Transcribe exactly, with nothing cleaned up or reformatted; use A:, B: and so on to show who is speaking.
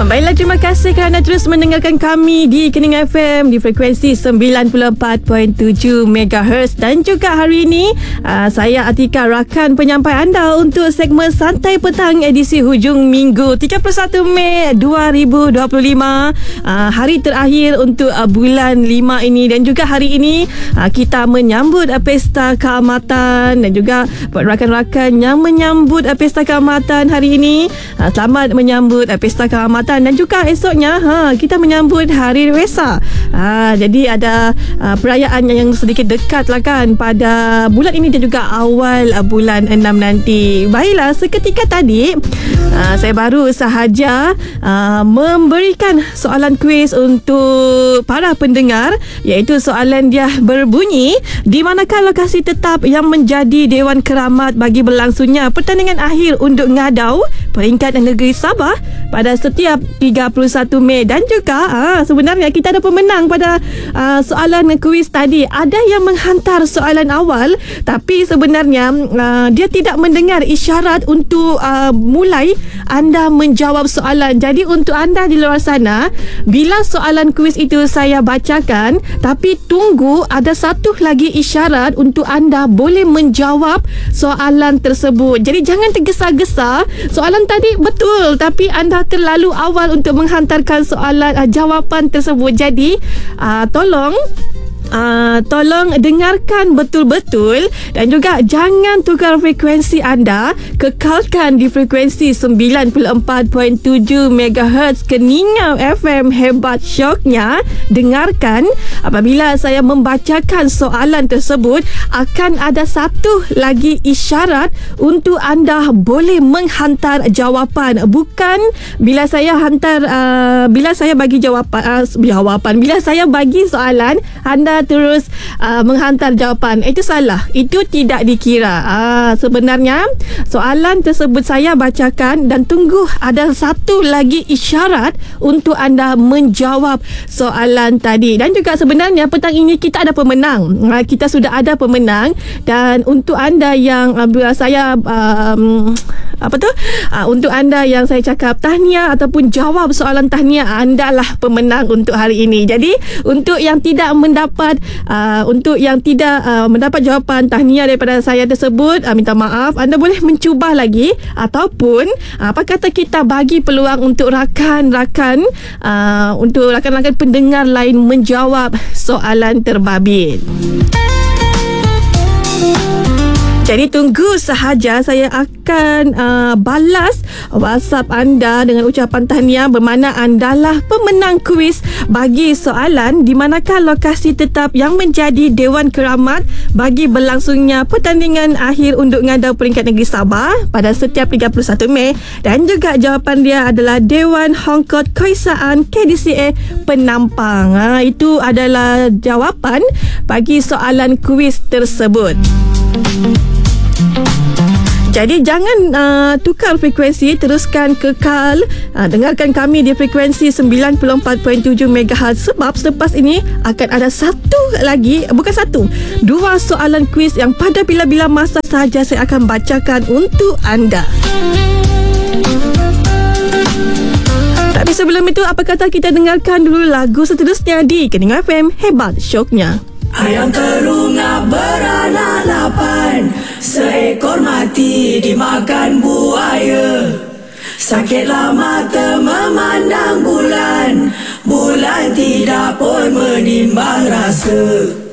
A: Baiklah, terima kasih kerana terus mendengarkan kami di Kening F M di frekuensi sembilan puluh empat perpuluhan tujuh megahertz. Dan juga hari ini uh, saya Atika rakan penyampai anda untuk segmen Santai Petang edisi hujung minggu tiga puluh satu Mei dua ribu dua puluh lima, uh, hari terakhir untuk uh, bulan lima ini. Dan juga hari ini uh, kita menyambut uh, Pesta Keamatan, dan juga buat rakan-rakan yang menyambut uh, Pesta Keamatan hari ini, uh, selamat menyambut uh, Pesta Keamatan. Dan juga esoknya ha, kita menyambut Hari Wesak. ha, Jadi ada uh, perayaan yang sedikit dekat lah kan pada bulan ini dan juga awal uh, bulan enam nanti. Baiklah, seketika tadi uh, saya baru sahaja uh, memberikan soalan kuis untuk para pendengar, iaitu soalan dia berbunyi, di manakah lokasi tetap yang menjadi Dewan Keramat bagi berlangsungnya pertandingan akhir undur ngadau peringkat negeri Sabah pada setiap tiga puluh satu Mei. Dan juga aa, sebenarnya kita ada pemenang pada aa, soalan kuis tadi. Ada yang menghantar soalan awal, tapi sebenarnya aa, dia tidak mendengar isyarat untuk aa, mulai anda menjawab soalan. Jadi untuk anda di luar sana, bila soalan kuis itu saya bacakan, tapi tunggu ada satu lagi isyarat untuk anda boleh menjawab soalan tersebut. Jadi jangan tergesa-gesa. Soalan tadi betul, tapi anda terlalu awal untuk menghantarkan soalan uh, jawapan tersebut. Jadi uh, tolong Uh, tolong dengarkan betul-betul dan juga jangan tukar frekuensi anda. Kekalkan di frekuensi sembilan puluh empat perpuluhan tujuh megahertz Keningau F M, hebat syoknya. Dengarkan, apabila saya membacakan soalan tersebut, akan ada satu lagi isyarat untuk anda boleh menghantar jawapan. Bukan bila saya hantar uh, bila saya bagi jawapan uh, jawapan bila saya bagi soalan, anda terus uh, menghantar jawapan. Itu salah. Itu tidak dikira. Uh, sebenarnya soalan tersebut saya bacakan dan tunggu ada satu lagi isyarat untuk anda menjawab soalan tadi. Dan juga sebenarnya petang ini kita ada pemenang. Uh, kita sudah ada pemenang. Dan untuk anda yang uh, saya um, apa tu? Uh, untuk anda yang saya cakap tahniah ataupun jawab soalan tahniah, anda lah pemenang untuk hari ini. Jadi untuk yang tidak mendapat Uh, untuk yang tidak uh, mendapat jawapan tahniah daripada saya tersebut, uh, minta maaf. Anda boleh mencuba lagi, ataupun uh, apa kata kita bagi peluang untuk rakan-rakan uh, untuk rakan-rakan pendengar lain menjawab soalan terbabit. Jadi tunggu sahaja, saya akan uh, balas WhatsApp anda dengan ucapan tahniah bermakna andalah pemenang kuis bagi soalan di manakah lokasi tetap yang menjadi Dewan Keramat bagi berlangsungnya pertandingan akhir undur ngadau peringkat negeri Sabah pada setiap tiga puluh satu Mei. Dan juga jawapan dia adalah Dewan Hongkot Keisaan K D C A Penampang. Ha, itu adalah jawapan bagi soalan kuis tersebut. Jadi jangan uh, tukar frekuensi, teruskan kekal uh, dengarkan kami di frekuensi sembilan puluh empat perpuluhan tujuh megahertz, sebab selepas ini akan ada satu lagi, bukan satu, dua soalan kuis yang pada bila-bila masa sahaja saya akan bacakan untuk anda. Tapi sebelum itu, apa kata kita dengarkan dulu lagu seterusnya di Kening F M, hebat syoknya.
B: Ayam terungap beranak lapan, seekor mati dimakan buaya. Sakitlah mata memandang bulan, bulan tidak pun menimbang rasa.